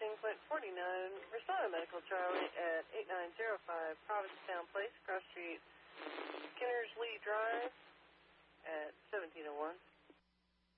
requesting Flint 49, Versada Medical Charlie at 8905 Provincetown Place, Cross Street, Skinner's Lee Drive.